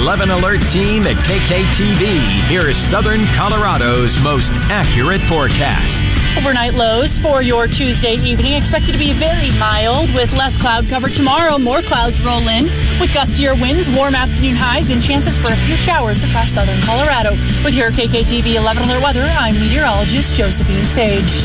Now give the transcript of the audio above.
11 Alert Team at KKTV. Here's Southern Colorado's most accurate forecast. Overnight lows for your Tuesday evening expected to be very mild with less cloud cover. Tomorrow, more clouds roll in with gustier winds, warm afternoon highs, and chances for a few showers across southern Colorado. With your KKTV 11 Alert weather, I'm meteorologist Josephine Sage.